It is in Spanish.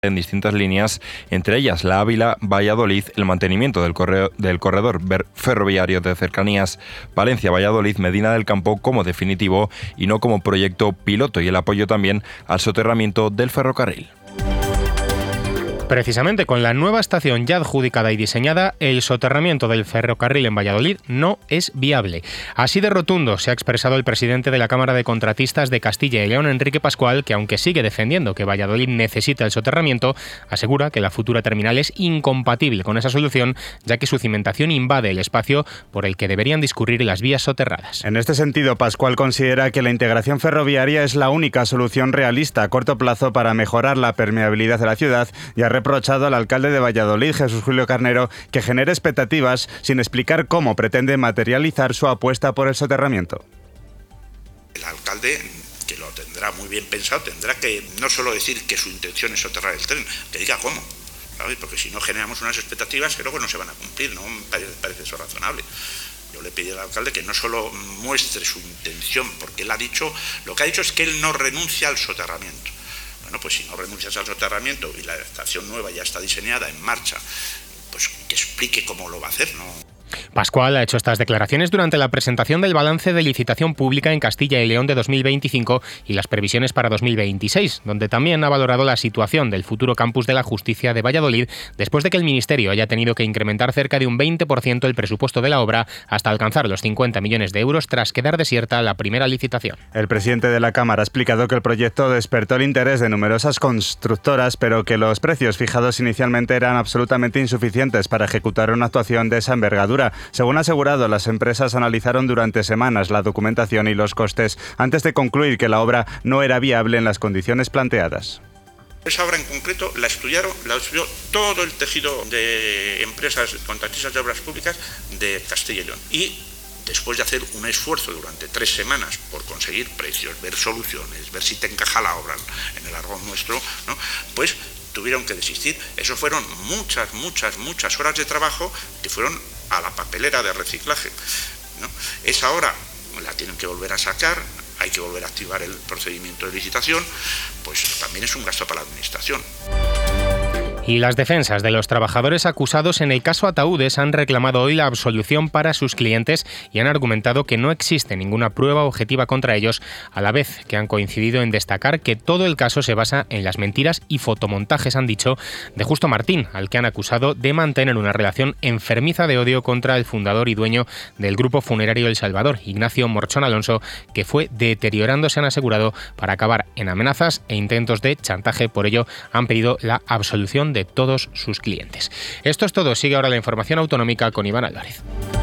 en distintas líneas, entre ellas la Ávila-Valladolid, el mantenimiento del corredor ferroviario de cercanías Valencia-Valladolid-Medina del Campo como definitivo y no como proyecto piloto, y el apoyo también al soterramiento del ferrocarril. Precisamente con la nueva estación ya adjudicada y diseñada, el soterramiento del ferrocarril en Valladolid no es viable. Así de rotundo se ha expresado el presidente de la Cámara de Contratistas de Castilla y León, Enrique Pascual, que aunque sigue defendiendo que Valladolid necesita el soterramiento, asegura que la futura terminal es incompatible con esa solución, ya que su cimentación invade el espacio por el que deberían discurrir las vías soterradas. En este sentido, Pascual considera que la integración ferroviaria es la única solución realista a corto plazo para mejorar la permeabilidad de la ciudad y ha reprochado al alcalde de Valladolid, Jesús Julio Carnero, que genere expectativas sin explicar cómo pretende materializar su apuesta por el soterramiento. El alcalde, que lo tendrá muy bien pensado, tendrá que no solo decir que su intención es soterrar el tren, que diga cómo, ¿sabes? Porque si no generamos unas expectativas que luego no se van a cumplir, no me parece eso razonable. Yo le pedí al alcalde que no solo muestre su intención, porque él ha dicho, lo que ha dicho es que él no renuncia al soterramiento. Bueno, pues si no renuncias al soterramiento y la estación nueva ya está diseñada, en marcha, pues que explique cómo lo va a hacer, ¿no? Pascual ha hecho estas declaraciones durante la presentación del balance de licitación pública en Castilla y León de 2025 y las previsiones para 2026, donde también ha valorado la situación del futuro campus de la Justicia de Valladolid después de que el Ministerio haya tenido que incrementar cerca de un 20% el presupuesto de la obra hasta alcanzar los 50 millones de euros tras quedar desierta la primera licitación. El presidente de la Cámara ha explicado que el proyecto despertó el interés de numerosas constructoras, pero que los precios fijados inicialmente eran absolutamente insuficientes para ejecutar una actuación de esa envergadura. Según ha asegurado, las empresas analizaron durante semanas la documentación y los costes antes de concluir que la obra no era viable en las condiciones planteadas. Esa obra en concreto la estudió todo el tejido de empresas contratistas de obras públicas de Castilla y León. Y después de hacer un esfuerzo durante 3 semanas por conseguir precios, ver soluciones, ver si te encaja la obra en el argot nuestro, ¿no? Pues tuvieron que desistir. Eso fueron muchas horas de trabajo que fueron a la papelera de reciclaje, ¿no? Esa hora la tienen que volver a sacar, hay que volver a activar el procedimiento de licitación, pues también es un gasto para la administración. Y las defensas de los trabajadores acusados en el caso Ataúdes han reclamado hoy la absolución para sus clientes y han argumentado que no existe ninguna prueba objetiva contra ellos, a la vez que han coincidido en destacar que todo el caso se basa en las mentiras y fotomontajes, han dicho, de Justo Martín, al que han acusado de mantener una relación enfermiza de odio contra el fundador y dueño del grupo funerario El Salvador, Ignacio Morchón Alonso, que fue deteriorándose, han asegurado, para acabar en amenazas e intentos de chantaje. Por ello, han pedido la absolución de todos sus clientes. Esto es todo. Sigue ahora la información autonómica con Iván Álvarez.